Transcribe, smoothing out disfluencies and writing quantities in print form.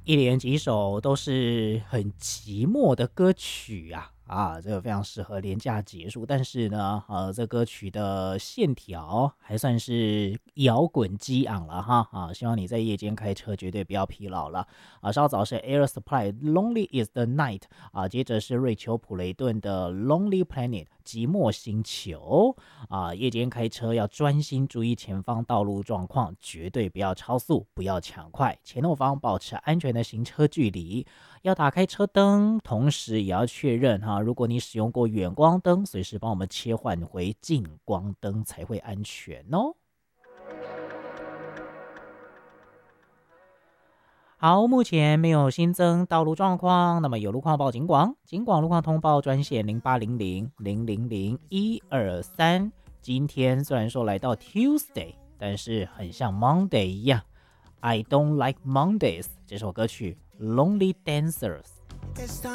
一连几首都是很寂寞的歌曲这个非常适合连假结束。但是呢，这歌曲的线条还算是摇滚激昂了希望你在夜间开车绝对不要疲劳了稍早是 Air Supply Lonely is the Night 接着是瑞秋普雷顿的 Lonely Planet 寂寞星球夜间开车要专心注意前方道路状况，绝对不要超速，不要抢快，前后方保持安全的行车距离，要打开车灯，同时也要确认如果你使用过远光灯，随时帮我们切换回近光灯才会安全哦。好，目前没有新增道路状况，那么有路况报警广，警广路况通报专线0800000123。今天虽然说来到 Tuesday， 但是很像 Monday 一样。I don't like Mondays 这首歌曲 Lonely Dancers。